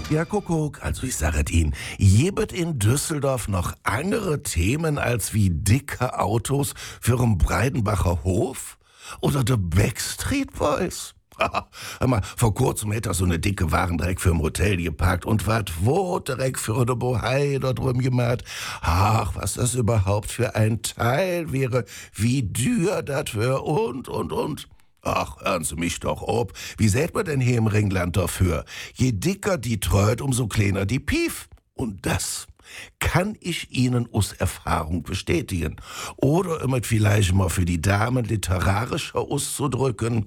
Ja, Kuckuck, also ich sage Ihnen, gibt in Düsseldorf noch andere Themen als wie dicke Autos für einen Breidenbacher Hof? Oder die Backstreet Boys? Hör mal, vor kurzem hätte er so eine dicke Warendreck für ein Hotel geparkt und wat wo direkt für eine Bohai da drum gemacht. Ach, was das überhaupt für ein Teil wäre, wie dür das wär und. Ach, hören Sie mich doch ob. Wie seht man denn hier im Ringland dafür? Je dicker die Tröd, umso kleiner die Pief. Und das kann ich Ihnen aus Erfahrung bestätigen. Oder um es vielleicht mal für die Damen literarischer auszudrücken.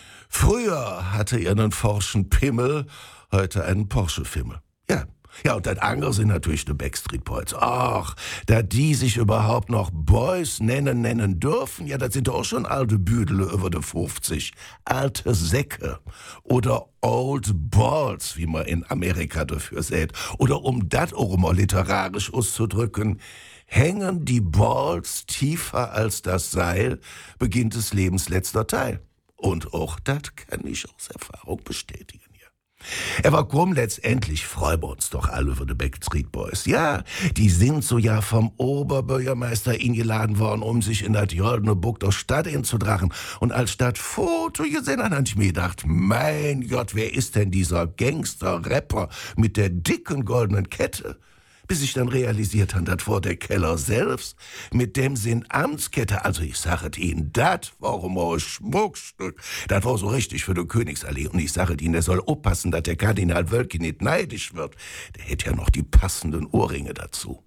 Früher hatte er einen forschen Pimmel, heute einen Porsche-Fimmel. Ja, und das andere sind natürlich die Backstreet Boys. Ach, da die sich überhaupt noch Boys nennen dürfen, ja, das sind doch auch schon alte Büdele über die 50. Alte Säcke. Oder Old Balls, wie man in Amerika dafür sät. Oder um das auch mal literarisch auszudrücken, hängen die Balls tiefer als das Seil, beginnt des Lebens letzter Teil. Und auch das kann ich aus Erfahrung bestätigen. Aber komm, letztendlich freuen wir uns doch alle über die Backstreet Boys. Ja, die sind so ja vom Oberbürgermeister eingeladen worden, um sich in das goldene Buck der Stadt einzudrachen. Und als Stadtfoto gesehen habe ich mir gedacht, mein Gott, wer ist denn dieser Gangster-Rapper mit der dicken goldenen Kette? Bis ich dann realisiert habe, das war der Keller selbst, mit dem sind Amtskette. Also ich sage Ihnen, das war mal ein Schmuckstück. Das war so richtig für die Königsallee. Und ich sage Ihnen, der soll aufpassen, dass der Kardinal Wölki nicht neidisch wird. Der hätte ja noch die passenden Ohrringe dazu.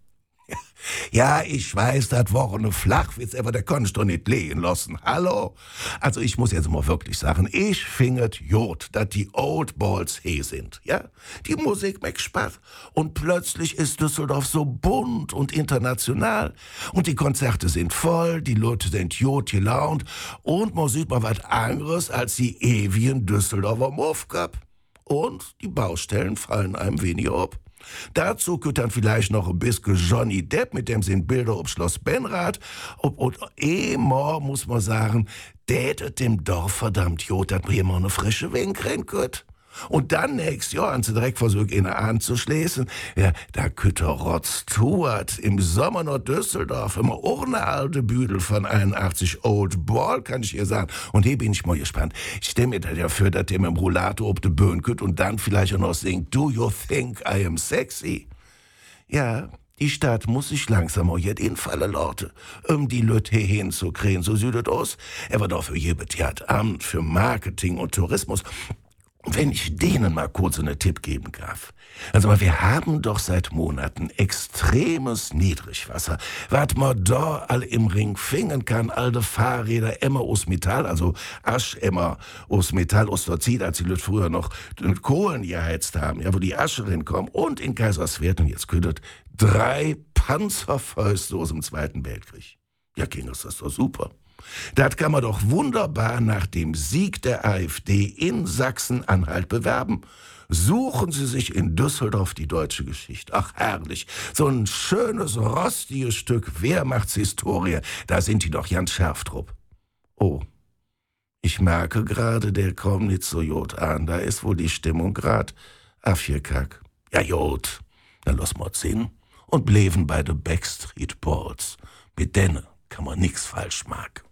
Ja, ich weiß, das war eine Flachwitz, aber der konnte ich doch nicht lehen lassen. Hallo? Also ich muss jetzt mal wirklich sagen, ich findet jod, dass die Old Balls he sind, ja? Die Musik macht Spaß. Und plötzlich ist Düsseldorf so bunt und international. Und die Konzerte sind voll, die Leute sind jod gelaunt. Und man sieht mal was anderes als die ewigen Düsseldorfer Muffcup. Und die Baustellen fallen einem weniger ab. Dazu könnt dann vielleicht noch ein bisschen Johnny Depp, mit dem sind Bilder ob Schloss Benrath. Und immer muss man sagen, tätet dem Dorf verdammt jod, dass man hier mal eine frische Wind kriegen könnt. Und dann nächstes Jahr haben sie direkt versucht, ihn anzuschließen. Ja, da könnte Rod Stewart im Sommer nach Düsseldorf immer auch eine alte Büdel von 81 Old Ball, kann ich ihr sagen. Und hier bin ich mal gespannt. Ich stelle mir das ja für, dass der mit dem Rollator auf die Bühne könnt und dann vielleicht auch noch singt, Do you think I am sexy? Ja, die Stadt muss sich langsam auch jetzt infallen, Leute, die Leute hier hinzukriegen. So sieht es aus. Er war doch für jedes Theateramt, für Marketing und Tourismus. Wenn ich denen mal kurz einen Tipp geben darf. Also mal, wir haben doch seit Monaten extremes Niedrigwasser. Was man da all im Ring fingen kann, alte Fahrräder, immer aus Metall, also Asch immer aus Metall, aus der Zeit, als die Leute früher noch mit Kohlen geheizt haben, ja, wo die Asche rinkommt. Und in Kaiserswerth, und jetzt könntet 3 Panzerfäuste aus dem Zweiten Weltkrieg. Ja, ging das doch super. Das kann man doch wunderbar nach dem Sieg der AfD in Sachsen-Anhalt bewerben. Suchen Sie sich in Düsseldorf die deutsche Geschichte. Ach, herrlich. So ein schönes, rostiges Stück Wehrmachtshistorie. Da sind die doch ganz scharf drauf. Oh, ich merke gerade, der kommt nicht so jod an. Da ist wohl die Stimmung grad Affjekack. Ja, jod. Dann lass mal sehen. Und bleiben bei den Backstreet Boys. Mit denen kann man nix falsch machen.